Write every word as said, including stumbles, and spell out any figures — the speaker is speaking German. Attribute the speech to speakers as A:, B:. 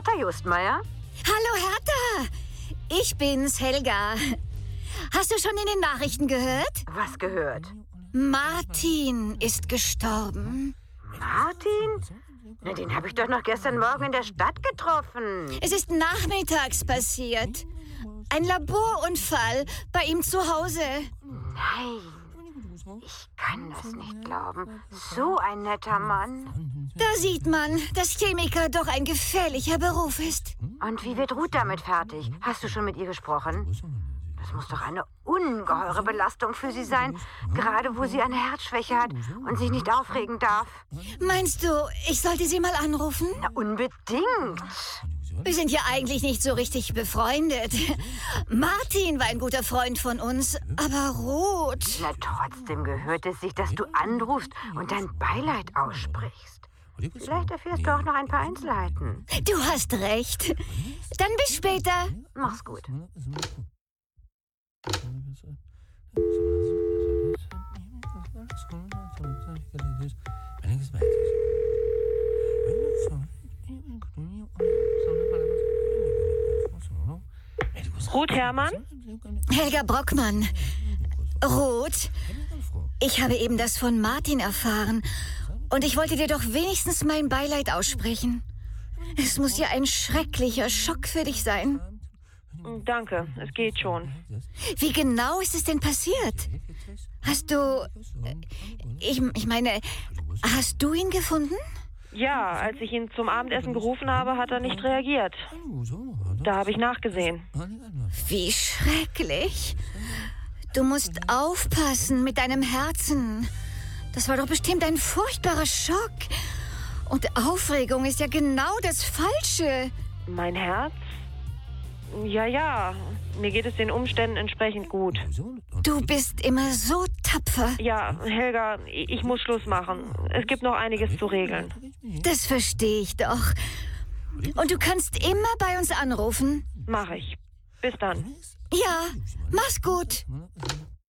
A: Hertha Justmeier?
B: Hallo Hertha, ich bin's, Helga. Hast du schon in den Nachrichten gehört?
A: Was gehört?
B: Martin ist gestorben.
A: Martin? Na, den habe ich doch noch gestern Morgen in der Stadt getroffen.
B: Es ist nachmittags passiert. Ein Laborunfall bei ihm zu Hause.
A: Nein, ich kann das nicht glauben. So ein netter Mann.
B: Da sieht man, dass Chemiker doch ein gefährlicher Beruf ist.
A: Und wie wird Ruth damit fertig? Hast du schon mit ihr gesprochen? Das muss doch eine ungeheure Belastung für sie sein, gerade wo sie eine Herzschwäche hat und sich nicht aufregen darf.
B: Meinst du, ich sollte sie mal anrufen?
A: Na, unbedingt.
B: Wir sind ja eigentlich nicht so richtig befreundet. Martin war ein guter Freund von uns, aber Ruth...
A: Na, trotzdem gehört es sich, dass du anrufst und dein Beileid aussprichst. Vielleicht erfährst du auch noch ein paar Einzelheiten.
B: Du hast recht. Dann bis später.
A: Mach's gut.
C: Ruth Herrmann?
B: Helga Brockmann. Ruth, ich habe eben das von Martin erfahren und ich wollte dir doch wenigstens mein Beileid aussprechen. Es muss ja ein schrecklicher Schock für dich sein.
C: Danke, es geht schon.
B: Wie genau ist es denn passiert? Hast du... Ich, ich meine, hast du ihn gefunden?
C: Ja, als ich ihn zum Abendessen gerufen habe, hat er nicht reagiert. Da habe ich nachgesehen.
B: Wie schrecklich. Du musst aufpassen mit deinem Herzen. Das war doch bestimmt ein furchtbarer Schock. Und Aufregung ist ja genau das Falsche.
C: Mein Herz? Ja, ja. Mir geht es den Umständen entsprechend gut.
B: Du bist immer so tapfer.
C: Ja, Helga, ich muss Schluss machen. Es gibt noch einiges zu regeln.
B: Das verstehe ich doch. Und du kannst immer bei uns anrufen.
C: Mach ich. Bis dann.
B: Ja, mach's gut.